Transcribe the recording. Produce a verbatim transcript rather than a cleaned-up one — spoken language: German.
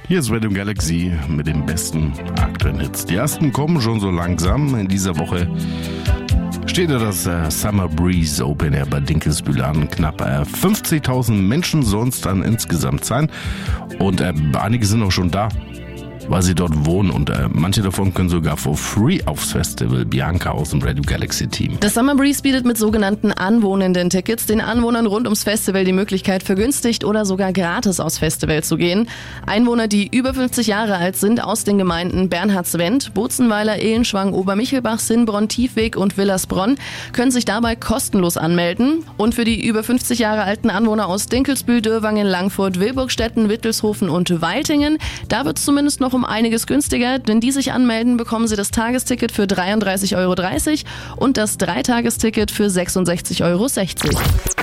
Hier ist Radio Galaxy mit den besten aktuellen Hits. Die ersten kommen schon so langsam. In dieser Woche steht ja das äh, Summer Breeze Open Air bei Dinkelsbühl an. Knapp äh, fünfzigtausend Menschen sollen es dann insgesamt sein. Und äh, einige sind auch schon da, weil sie dort wohnen, und äh, manche davon können sogar for free aufs Festival. Bianca aus dem Radio Galaxy Team. Das Summer Breeze bietet mit sogenannten anwohnenden Tickets den Anwohnern rund ums Festival die Möglichkeit, vergünstigt oder sogar gratis aufs Festival zu gehen. Einwohner, die über fünfzig Jahre alt sind, aus den Gemeinden Bernhardswend, Bozenweiler, Ehlenschwang, Obermichelbach, Sinnbronn, Tiefweg und Villersbronn können sich dabei kostenlos anmelden. Und für die über fünfzig Jahre alten Anwohner aus Dinkelsbühl, Dürrwangen, Langfurt, Wilburgstetten, Wittelshofen und Weiltingen, da wird es zumindest noch um einiges günstiger. Wenn die sich anmelden, bekommen sie das Tagesticket für dreiunddreißig Euro dreißig und das Dreitagesticket für sechsundsechzig Euro sechzig.